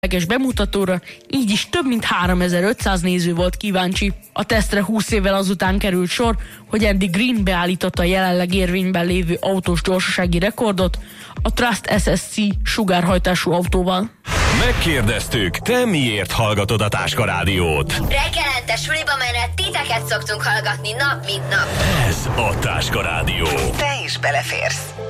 különleges bemutatóra, így is több mint 3500 néző volt kíváncsi. A tesztre 20 évvel azután került sor, hogy Andy Green beállította a jelenleg érvényben lévő autós gyorsasági rekordot a Trust SSC sugárhajtású autóval. Megkérdeztük, te miért hallgatod a Táska Rádiót? Reggelente suliba menet titeket szoktunk hallgatni nap mint nap. Ez a Táska Rádió. Te is beleférsz.